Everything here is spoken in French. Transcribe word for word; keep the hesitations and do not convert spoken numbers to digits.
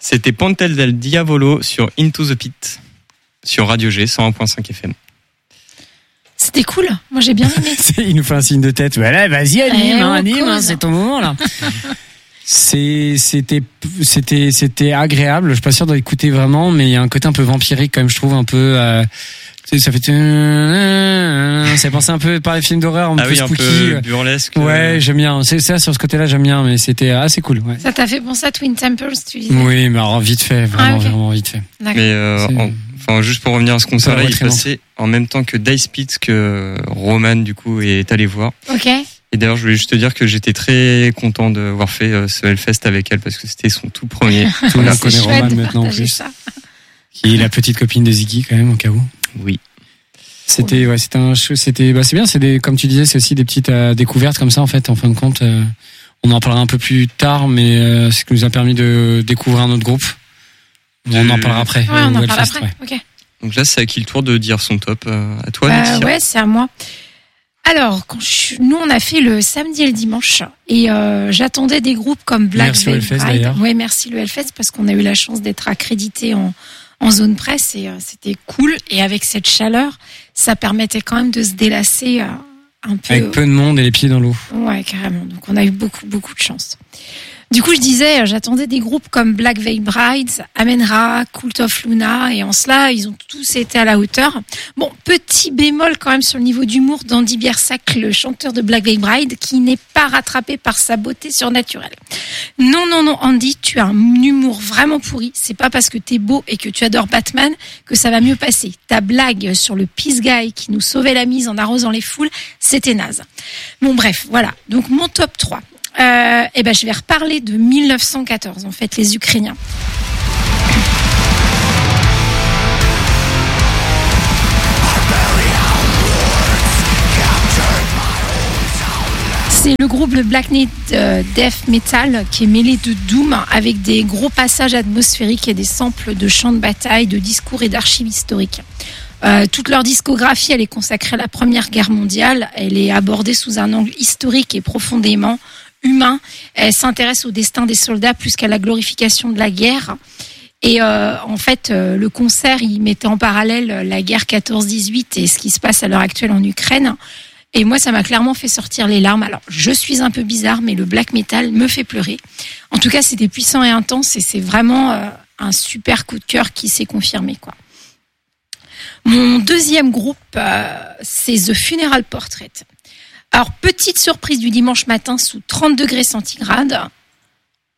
C'était Pontel del Diavolo sur Into the Pit, sur Radio G, cent un virgule cinq F M. C'était cool, moi j'ai bien aimé. Il nous fait un signe de tête. Voilà, vas-y, anime, Eh, hein, on anime, hein, cause. c'est ton moment là. C'est, c'était, c'était, c'était agréable. Je suis pas sûr de l'écouter vraiment, mais il y a un côté un peu vampirique quand même, je trouve un peu. Euh, tu sais, ça fait. Ça pensait un peu par les films d'horreur, un Ah peu oui, un spooky. peu burlesque. Ouais, j'aime bien. C'est ça, sur ce côté-là, j'aime bien, mais c'était assez cool. Ouais. Ça t'a fait penser à Twin Temples, tu disais? Oui, mais alors vite fait, vraiment, Ah, ok. vraiment vite fait. D'accord. Mais euh, C'est- en- enfin, juste pour revenir à ce concert-là, Ça va il très passait en même temps que Dice Pits que Roman, du coup, est allé voir. Ok. Et d'ailleurs, je voulais juste te dire que j'étais très content d'avoir fait euh, ce Hellfest avec elle parce que c'était son tout premier. Tout le monde C'est connaît chouette Roman de maintenant en partager plus. ça. Qui est la petite copine de Ziggy quand même, au cas où. Oui. C'était, ouais, c'était un, ch- c'était, bah, c'est bien, c'est des, comme tu disais, c'est aussi des petites euh, découvertes comme ça, en fait, en fin de compte. Euh, on en parlera un peu plus tard, mais euh, c'est ce qui nous a permis de découvrir un autre groupe. On en parlera après. Ouais, on au en Hellfest, parle après. ouais. Ok. Donc là, c'est à qui le tour de dire son top euh, à toi, Bah, Laetitia ouais, c'est à moi. Alors, quand je- nous, on a fait le samedi et le dimanche, et euh, j'attendais des groupes comme Black Merci au Veil Hellfest, Bride. d'ailleurs. Ouais, merci le Hellfest parce qu'on a eu la chance d'être accrédité en, en zone presse et euh, c'était cool. Et avec cette chaleur, ça permettait quand même de se délasser euh, un peu. Avec peu de monde et les pieds dans l'eau. Ouais, carrément. Donc, on a eu beaucoup, beaucoup de chance. Du coup, je disais, euh, j'attendais des groupes comme Black Veil Brides, Amen-Ra, Cult of Luna, et en cela, ils ont tous été à la hauteur. Bon, petit bémol quand même sur le niveau d'humour d'Andy Biersac, le chanteur de Black Veil Bride, qui n'est pas rattrapé par sa beauté surnaturelle. Non, non, non, Andy, tu as un humour vraiment pourri. C'est pas parce que t'es beau et que tu adores Batman que ça va mieux passer. Ta blague sur le Peace Guy qui nous sauvait la mise en arrosant les foules, c'était naze. Bon, bref, voilà. Donc, mon top trois. Euh, eh ben, je vais reparler de mille neuf cent quatorze, en fait, les Ukrainiens. C'est le groupe le Black Knight euh, Death Metal qui est mêlé de doom avec des gros passages atmosphériques et des samples de chants de bataille, de discours et d'archives historiques. Euh, toute leur discographie, elle est consacrée à la Première Guerre mondiale. Elle est abordée sous un angle historique et profondément humain. Elle s'intéresse au destin des soldats plus qu'à la glorification de la guerre. Et euh, en fait, euh, le concert, il mettait en parallèle la guerre quatorze dix-huit et ce qui se passe à l'heure actuelle en Ukraine. Et moi, ça m'a clairement fait sortir les larmes. Alors, je suis un peu bizarre, mais le black metal me fait pleurer. En tout cas, c'était puissant et intense et c'est vraiment euh, un super coup de cœur qui s'est confirmé, quoi. Mon deuxième groupe, euh, c'est The Funeral Portrait. Alors, petite surprise du dimanche matin sous trente degrés centigrades,